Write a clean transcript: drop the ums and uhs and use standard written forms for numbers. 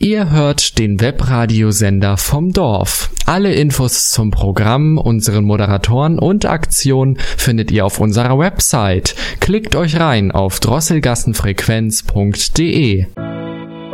Ihr hört den Webradiosender vom Dorf. Alle Infos zum Programm, unseren Moderatoren und Aktionen findet ihr auf unserer Website. Klickt euch rein auf drosselgassenfrequenz.de.